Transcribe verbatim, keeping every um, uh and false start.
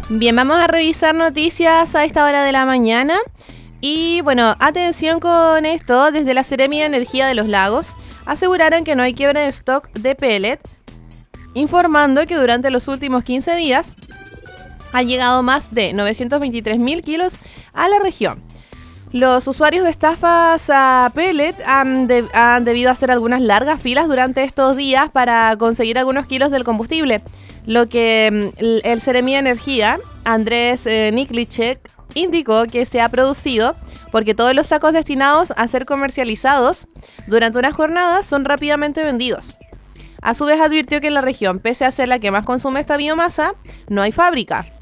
Bien, vamos a revisar noticias a esta hora de la mañana. Y bueno, atención con esto, desde la Seremi de Energía de los Lagos aseguraron que no hay quiebra de stock de pellet, informando que durante los últimos quince días han llegado más de novecientos veintitrés mil kilos a la región. Los usuarios de estafas a pellet han, de, han debido hacer algunas largas filas durante estos días para conseguir algunos kilos del combustible, lo que el Seremi de Energía, Andrés eh, Niklicek, indicó que se ha producido porque todos los sacos destinados a ser comercializados durante una jornada son rápidamente vendidos. A su vez advirtió que en la región, pese a ser la que más consume esta biomasa, no hay fábrica.